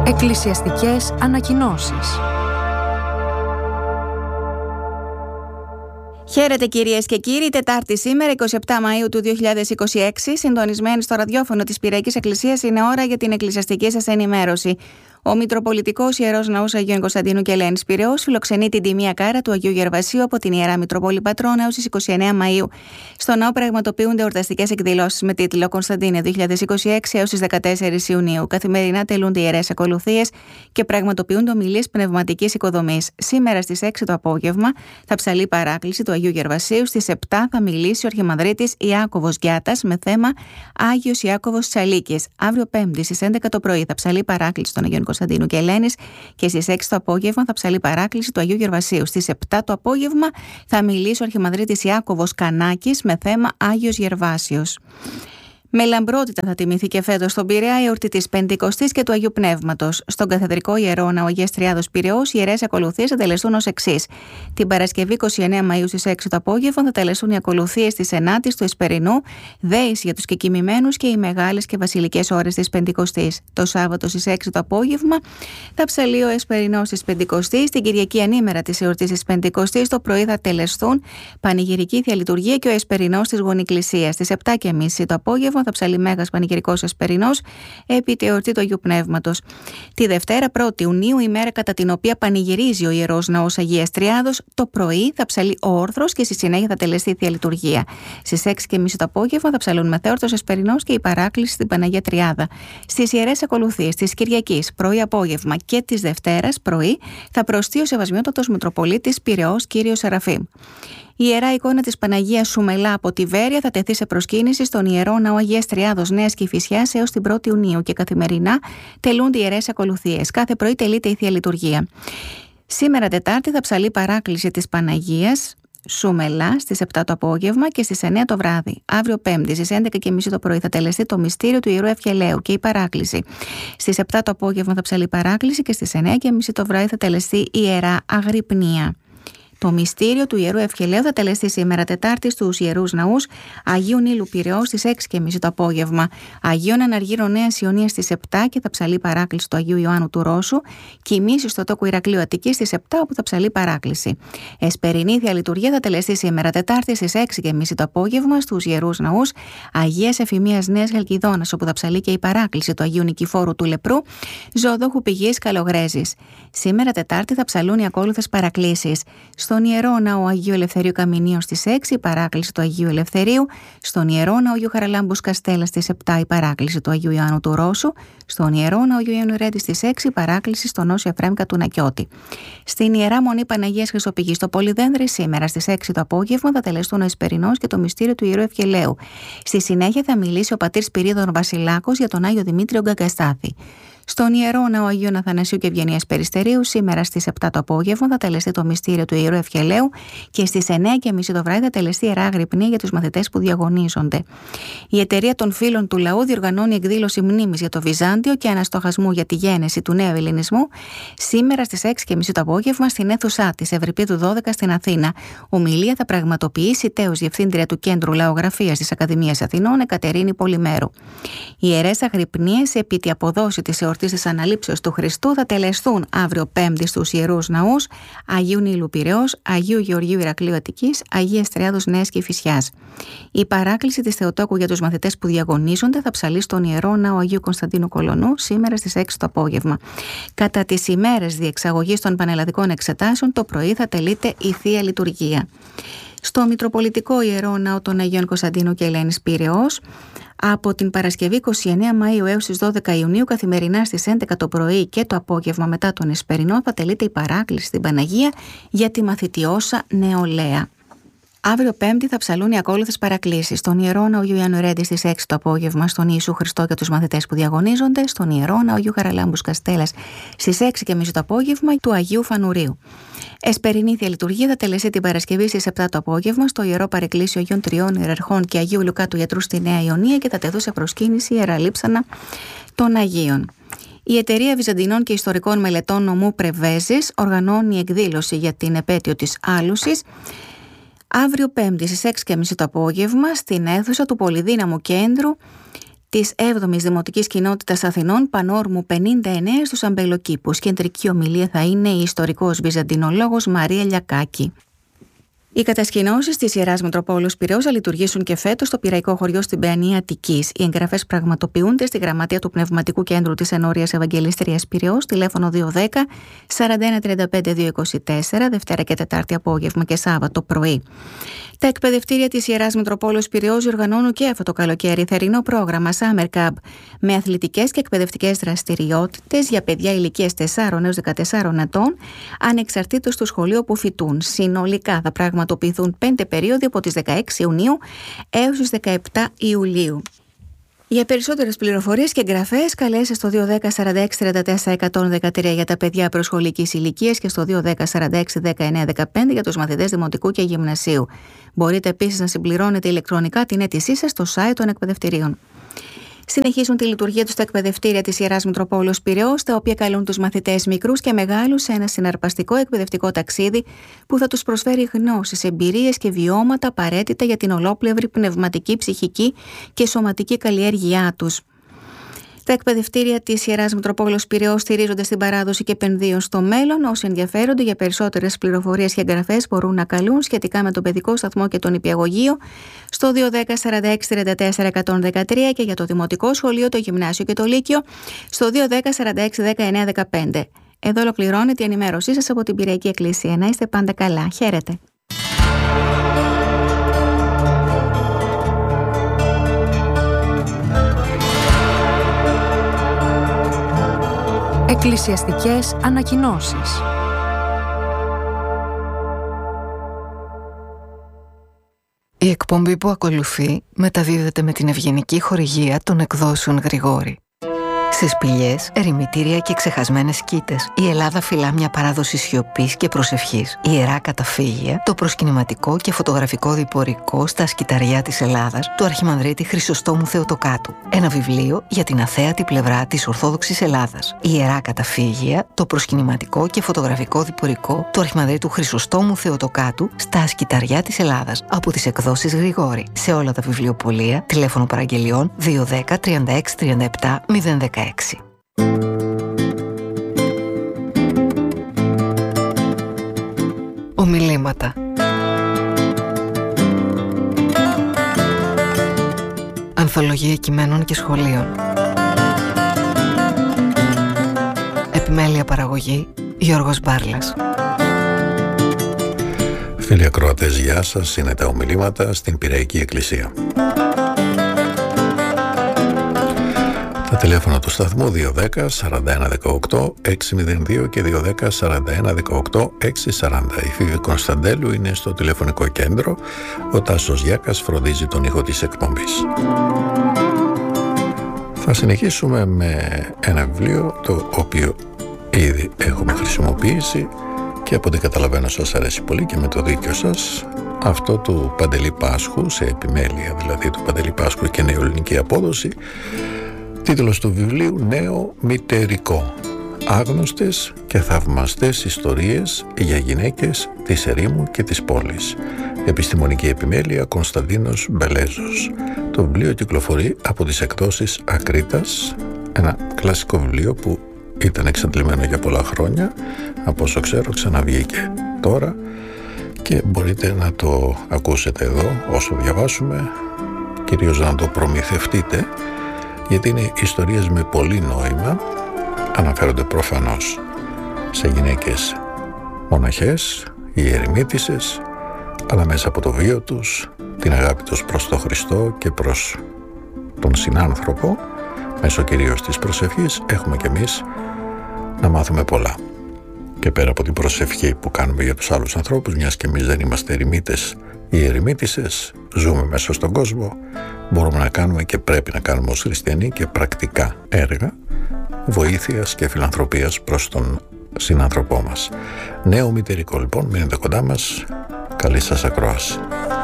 Εκκλησιαστικές ανακοινώσεις. Χαίρετε κυρίες και κύριοι, Τετάρτη σήμερα 27 Μαΐου του 2026, συντονισμένοι στο ραδιόφωνο της Πυριακής Εκκλησίας, είναι ώρα για την εκκλησιαστική σας ενημέρωση. Ο Μητροπολιτικός Ιερός Ναός Αγίων Κωνσταντίνου και Ελένης Πειραιώς φιλοξενεί την τιμία κάρα του Αγίου Γερβασίου από την Ιερά Μητροπόλη Πατρών έως τις 29 Μαΐου. Στο ναό πραγματοποιούνται εορταστικές εκδηλώσεις με τίτλο Κωνσταντίνε 2026 έως τις 14 Ιουνίου. Καθημερινά τελούνται ιερές ακολουθίες και πραγματοποιούνται ομιλίες πνευματικής οικοδομής. Σήμερα στις 6 το απόγευμα θα ψαλεί παράκληση του Αγίου Γερβασίου. Στις 7 θα μιλήσει ο Αρχιμανδρίτης Ιάκωβος Γιάτας με θέμα Άγιος Ιάκωβος Τσαλίκης. Αύριο Πέμπτη στις 11 το πρωί θα ψαλεί παράκληση των Αγίων Κωνσταντίνου και Ελένης και στις 6 το απόγευμα θα ψαλεί παράκληση του Αγίου Γερβασίου. Στις 7 το απόγευμα θα μιλήσει ο Αρχιμανδρίτης Ιάκωβος Κανάκης με θέμα Άγιος Γερβάσιος. Με λαμπρότητα θα τιμηθεί και φέτος στον Πειραιά η εορτή της Πεντηκοστής και του Αγίου Πνεύματος. Στον Καθεδρικό Ιερό Ναό Αγίας Τριάδος Πειραιώς, οι ιερές ακολουθίες θα τελεστούν ως εξής. Την Παρασκευή 29 Μαΐου στις 6 το απόγευμα θα τελεστούν οι ακολουθίες της Ενάτης του Εσπερινού, δέης για τους κεκοιμημένους και οι μεγάλες και βασιλικές ώρες της Πεντηκοστής. Το Σάββατο στις 6 το απόγευμα θα ψαλεί ο Εσπερινός της Πεντηκοστής. Την Κυριακή ανήμερα της εορτής της Πεντηκοστής το πρωί θα τελεστούν πανηγυρική διαλειτουργία και ο Εσπερινός της Γονικκλησίας. Στις 7:30 το απόγευμα θα ψαλεί Μέγας Πανηγυρικός Εσπερινός επί τη εορτή του Αγίου Πνεύματος. Τη Δευτέρα 1η Ιουνίου, ημέρα κατά την οποία πανηγυρίζει ο Ιερός Ναός Αγίας Τριάδος, το πρωί θα ψαλεί ο όρθρος και στη συνέχεια θα τελεστεί η Θεία Λειτουργία. Στις 6:30 το απόγευμα θα ψαλούν Μεθέορτος Εσπερινός και η παράκληση στην Παναγία Τριάδα. Στις ιερές ακολουθίες της Κυριακής πρωί-απόγευμα και της Δευτέρας πρωί θα προστεί ο Σεβασμιότατος Μητροπολίτης Πειραιώς Κύριος Σεραφείμ. Η Ιερά εικόνα της Παναγίας Σουμελά από τη Βέρεια θα τεθεί σε προσκύνηση στον Ιερό Ναό Αγίας Τριάδος Νέας Κηφισιάς έως την 1η Ιουνίου και καθημερινά τελούνται ιερές ακολουθίες. Κάθε πρωί τελείται η Θεία Λειτουργία. Σήμερα Τετάρτη θα ψαλεί παράκληση της Παναγίας Σουμελά στις 7 το απόγευμα και στις 9 το βράδυ. Αύριο Πέμπτη στις 11:30 το πρωί θα τελεστεί το μυστήριο του Ιερού Ευχελαίου και η παράκληση. Στις 7 το απόγευμα θα ψαλεί παράκληση και στις 9:30 το βράδυ θα τελεστεί η Ιερά Αγρυπνία. Το μυστήριο του Ιερού Ευχελαίου θα τελεστεί σήμερα Τετάρτη στους Ιερούς Ναούς Αγίου Νείλου Πειραιώς στις 6:30 το απόγευμα, Αγίων Αναργύρων Νέας Ιωνίας στις 7 και θα ψαλεί παράκληση του Αγίου Ιωάννου του Ρώσου, κοιμήσει στο τόκο Ηρακλείου Αττικής στις 7 όπου θα ψαλεί παράκληση. Εσπερινή Θεία Λειτουργία θα τελεστεί σήμερα Τετάρτη στις 6:30 το απόγευμα στους Ιερούς Ναούς Αγίας Εφημίας Νέας Χαλκιδόνας όπου θα ψαλεί και η παράκληση του Αγίου Νικηφόρου του Λεπρού, Ζωοδόχου Πηγής Καλογρέζης. Σήμερα Τετάρτη θα ψαλούν οι ακόλουθες παρακλήσεις. Στον Ιερό Ναό Αγίου Ελευθερίου Καμινίου στις 6 η παράκληση του Αγίου Ελευθερίου, στον Ιερό Ναό Αγίου Χαραλάμπους Καστέλα στις 7 η παράκληση του Αγίου Ιωάννου του Ρώσου, στον Ιερό Ναό Αγίου Ιαννουρέντη στις 6 η παράκληση στον Όσιο Εφραίμ Κατουνακιώτη. Στην Ιερά Μονή Παναγίας Χρυσοπηγής στο Πολυδένδρη σήμερα στις 6 το απόγευμα θα τελεστούν ο Εσπερινός και το μυστήριο του Ιερού Ευχελαίου. Στη συνέχεια θα μιλήσει ο πατήρ Σπυρίδων Βασιλάκος για τον Άγιο Δημήτριο Γκαγκαστάθη. Στον Ιερό Ναό Αγίου Αθανασίου και Ευγενίας Περιστερίου, σήμερα στις 7 το απόγευμα θα τελεστεί το μυστήριο του Ιερού Ευχελαίου και στις 9:30 το βράδυ θα τελεστεί Ιερά Αγρυπνία για τους μαθητές που διαγωνίζονται. Η Εταιρεία των Φίλων του Λαού διοργανώνει εκδήλωση μνήμης για το Βυζάντιο και αναστοχασμού για τη γέννηση του νέου Ελληνισμού, σήμερα στις 6:30 το απόγευμα στην αίθουσά της Ευρυπίδου 12 στην Αθήνα. Ομιλία θα πραγματοποιήσει τέος Διευθύντρια του Κέντρου Λαογραφίας της Ακαδημίας Αθηνών, Εκατερίνη Πολυμέρου. Οι ιερές αγρυπνίες επί τη αποδόση της εορτής της Αναλήψεως του Χριστού θα τελεστούν αύριο Πέμπτη στους Ιερούς Ναούς Αγίου Νείλου Πειραιώς, Αγίου Γεωργίου Ηρακλείου Αττικής, Αγίας Τριάδος Νέας Κηφισιάς. Η παράκληση της Θεοτόκου για τους μαθητές που διαγωνίζονται θα ψαλεί στον Ιερό Ναό Αγίου Κωνσταντίνου Κολωνού σήμερα στις 6 το απόγευμα. Κατά τις ημέρες διεξαγωγής των πανελλαδικών εξετάσεων το πρωί θα τελείται η Θεία Λειτουργία. Στο Μητροπολιτικό Ιερό Ναό των Αγίων Κωνσταντίνου και Ελένης Πειραιώς, από την Παρασκευή 29 Μαΐου έως τις 12 Ιουνίου καθημερινά στις 11 το πρωί και το απόγευμα μετά τον Εσπερινό θα τελείται η παράκληση στην Παναγία για τη μαθητιώσα νεολαία. Αύριο Πέμπτη θα ψαλούν οι ακόλουθες παρακλήσεις. Στον Ιερό Ναό Αγίου Ιαννουρέντη στις 6 το απόγευμα, στον Ιησού Χριστό για τους μαθητές που διαγωνίζονται, στον Ιερό Ναό Αγίου Χαραλάμπους Καστέλας στις 6:30 το απόγευμα του Αγίου Φανουρίου. Εσπερινή Θεία Λειτουργία θα τελεστεί την Παρασκευή στις 7 το απόγευμα στο Ιερό Παρεκκλήσιο Αγίων Τριών Ιεραρχών και Αγίου Λουκά του Γιατρού στη Νέα Ιωνία και θα τεθούν σε προσκύνηση Ιερά Λείψανα των Αγίων. Η Εταιρεία Βυζαντινών και Ιστορικών Μελετών Νομού Πρεβέζης οργανώνει εκδήλωση για την επέτειο της Άλουσης αύριο Πέμπτη στις 6:30 το απόγευμα στην αίθουσα του Πολυδύναμου Κέντρου της 7ης Δημοτικής Κοινότητας Αθηνών Πανόρμου 59 στους Αμπελοκήπους. Κεντρική ομιλία θα είναι η ιστορικός βυζαντινολόγος Μαρία Λιακάκη. Οι κατασκηνώσεις της Ιεράς Μητροπόλεως Πειραιώς θα λειτουργήσουν και φέτος στο Πειραϊκό χωριό στην Παιανία Αττικής. Οι εγγραφές πραγματοποιούνται στη Γραμματεία του Πνευματικού Κέντρου της Ενόρειας Ευαγγελίστριας Πειραιώς, τηλέφωνο 210 41 35 224, Δευτέρα και Τετάρτη απόγευμα και Σάββατο πρωί. Τα εκπαιδευτήρια της Ιεράς Μητροπόλεως Πειραιώς διοργανώνουν και αυτό το καλοκαίρι θερινό πρόγραμμα Summer Camp με αθλητικές και εκπαιδευτικές δραστηριότητες για παιδιά ηλικίας 4 έως 14 ετών, ανεξαρτήτως του σχολείου που φοιτούν. Συνολικά θα πραγματοποιηθούν 5 περίοδοι από τις 16 Ιουνίου έως τις 17 Ιουλίου. Για περισσότερες πληροφορίες και εγγραφές καλέστε στο 210 46 34 113 για τα παιδιά προσχολικής ηλικίας και στο 210 46 19 15 για τους μαθητές δημοτικού και γυμνασίου. Μπορείτε επίσης να συμπληρώνετε ηλεκτρονικά την αίτησή σας στο site των εκπαιδευτηρίων. Συνεχίζουν τη λειτουργία τους τα εκπαιδευτήρια της Ιεράς Μητροπόλεως Πειραιώς, τα οποία καλούν τους μαθητές μικρούς και μεγάλους σε ένα συναρπαστικό εκπαιδευτικό ταξίδι που θα τους προσφέρει γνώσεις, εμπειρίες και βιώματα απαραίτητα για την ολόπλευρη πνευματική, ψυχική και σωματική καλλιέργειά τους. Τα εκπαιδευτήρια της Ιεράς Μητροπόλεως Πειραιώς στηρίζονται στην παράδοση και επενδύουν στο μέλλον. Όσοι ενδιαφέρονται για περισσότερες πληροφορίες και εγγραφές μπορούν να καλούν σχετικά με τον παιδικό σταθμό και τον νηπιαγωγείο στο 210 46 34 113 και για το Δημοτικό Σχολείο, το Γυμνάσιο και το Λύκειο στο 210 46 19 15. Εδώ ολοκληρώνεται η ενημέρωσή σας από την Πειραϊκή Εκκλησία. Να είστε πάντα καλά. Χαίρετε. Εκκλησιαστικές ανακοινώσεις. Η εκπομπή που ακολουθεί μεταδίδεται με την ευγενική χορηγία των εκδόσεων Γρηγόρη. Σε σπηλιές, ερημητήρια και ξεχασμένες σκήτες, η Ελλάδα φυλά μια παράδοση σιωπής και προσευχής. Ιερά καταφύγια, το προσκυνηματικό και φωτογραφικό διπορικό στα σκυταριά της Ελλάδας του Αρχιμανδρίτη Χρυσοστόμου Θεοτοκάτου. Ένα βιβλίο για την αθέατη πλευρά της Ορθόδοξης Ελλάδας. Ιερά καταφύγια, το προσκυνηματικό και φωτογραφικό διπορικό του Αρχιμανδρίτου Χρυσοστόμου Θεοτοκάτου στα σκυταριά της Ελλάδας από τις εκδόσεις Γρηγόρη. Σε όλα τα βιβλιοπωλεία, τηλέφωνο παραγγελιών 210 36 37 016. Ομιλήματα. Ανθολογία κειμένων και σχολείων. Επιμέλεια παραγωγή Γιώργος Μπάρλας. Φίλοι ακροατές, γεια σας. Είναι τα ομιλήματα στην Πειραϊκή Εκκλησία. Τα τηλέφωνα του σταθμού 210 41 18 602 και 210 41 18 640. Η Φίβη Κωνσταντέλου είναι στο τηλεφωνικό κέντρο. Ο Τάσος Γιάκας φροντίζει τον ήχο της εκπομπής. Θα συνεχίσουμε με ένα βιβλίο το οποίο ήδη έχουμε χρησιμοποιήσει και από ό,τι καταλαβαίνω σας αρέσει πολύ και με το δίκιο σας, αυτό του Παντελή Πάσχου, σε επιμέλεια δηλαδή του Παντελή Πάσχου και νεοελληνική απόδοση. Τίτλος του βιβλίου «Νέο Μητερικό. Άγνωστες και θαυμαστές ιστορίες για γυναίκες της ερήμου και της πόλης». Επιστημονική επιμέλεια Κωνσταντίνος Μπελέζος. Το βιβλίο κυκλοφορεί από τις εκδόσεις Ακρίτας, ένα κλασικό βιβλίο που ήταν εξαντλημένο για πολλά χρόνια. Από όσο ξέρω ξαναβγήκε τώρα και μπορείτε να το ακούσετε εδώ όσο διαβάσουμε, κυρίως να το προμηθευτείτε, γιατί είναι ιστορίες με πολύ νόημα. Αναφέρονται προφανώς σε γυναίκες μοναχές ή ερημίτισσες, αλλά μέσα από το βίο τους, την αγάπη τους προς τον Χριστό και προς τον συνάνθρωπο, μέσω κυρίως της προσευχής, έχουμε κι εμείς να μάθουμε πολλά. Και πέρα από την προσευχή που κάνουμε για τους άλλους ανθρώπους, μιας και εμείς δεν είμαστε ερημίτες ή ερημίτισσες, ζούμε μέσα στον κόσμο, μπορούμε να κάνουμε και πρέπει να κάνουμε ως χριστιανοί και πρακτικά έργα βοήθειας και φιλανθρωπίας προς τον συνάνθρωπό μας. Νέο Μητερικό λοιπόν, μείνετε κοντά μας, καλή σας ακρόαση.